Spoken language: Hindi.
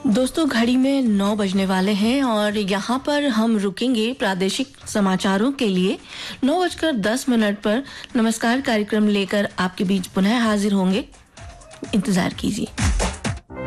दोस्तों, घड़ी में 9 बजने वाले हैं और यहाँ पर हम रुकेंगे प्रादेशिक समाचारों के लिए। 9:10 पर नमस्कार कार्यक्रम लेकर आपके बीच पुनः हाजिर होंगे। इंतजार कीजिए।